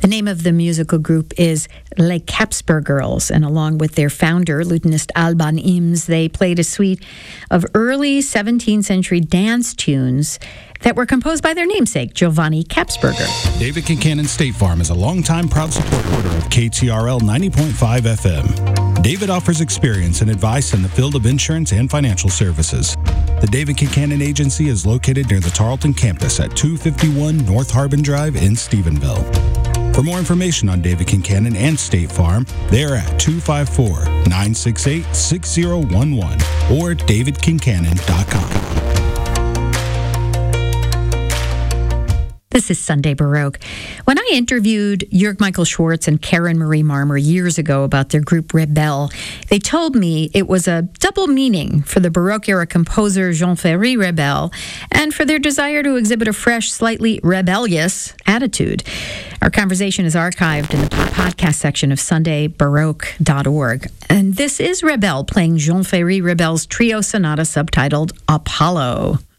The name of the musical group is Les Capsper Girls, and along with their founder, lutenist Alban Ims, they played a suite of early 17th century dance tunes that were composed by their namesake, Giovanni Capsperger. David Kincannon State Farm is a longtime proud supporter of KTRL 90.5 FM. David offers experience and advice in the field of insurance and financial services. The David Kincannon Agency is located near the Tarleton campus at 251 North Harbin Drive in Stephenville. For more information on David Kincannon and State Farm, they are at 254-968-6011 or davidkincannon.com. This is Sunday Baroque. When I interviewed Jörg Michael Schwartz and Karen Marie Marmer years ago about their group Rebelle, they told me it was a double meaning for the Baroque-era composer Jean-Ferry Rebelle and for their desire to exhibit a fresh, slightly rebellious attitude. Our conversation is archived in the podcast section of SundayBaroque.org. And this is Rebelle playing Jean-Ferry Rebelle's trio sonata subtitled Apollo.